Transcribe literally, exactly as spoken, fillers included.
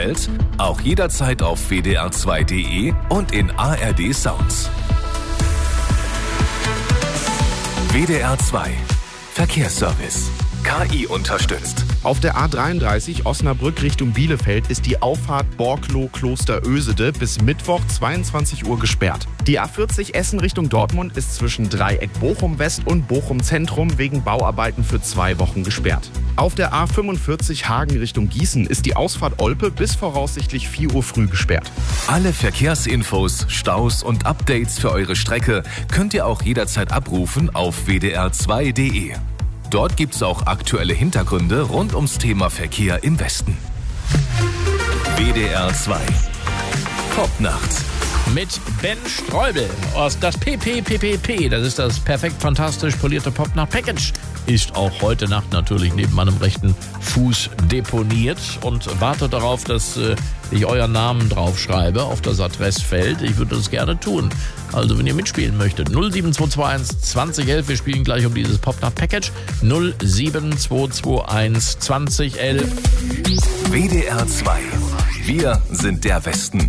Welt, auch jederzeit auf w d r zwei punkt d e und in A R D Sounds. W D R zwei Verkehrsservice. K I unterstützt. Auf der A dreiunddreißig Osnabrück Richtung Bielefeld ist die Auffahrt Borklow-Klosterösede bis Mittwoch zweiundzwanzig Uhr gesperrt. Die A vierzig Essen Richtung Dortmund ist zwischen Dreieck Bochum West und Bochum Zentrum wegen Bauarbeiten für zwei Wochen gesperrt. Auf der A fünfundvierzig Hagen Richtung Gießen ist die Ausfahrt Olpe bis voraussichtlich vier Uhr früh gesperrt. Alle Verkehrsinfos, Staus und Updates für eure Strecke könnt ihr auch jederzeit abrufen auf w d r zwei punkt d e. Dort gibt's auch aktuelle Hintergründe rund ums Thema Verkehr im Westen. W D R zwei Popnacht. Mit Ben Streubel aus das P P P P P, das ist das perfekt fantastisch polierte Popnacht-Package, ist auch heute Nacht natürlich neben meinem rechten Fuß deponiert und wartet darauf, dass äh, ich euren Namen draufschreibe auf das Adressfeld. Ich würde das gerne tun. Also wenn ihr mitspielen möchtet, null sieben zwei zwei eins zwanzig elf, wir spielen gleich um dieses Popnacht-Package, null sieben zwei zwei eins zwanzig elf. W D R zwei, wir sind der Westen.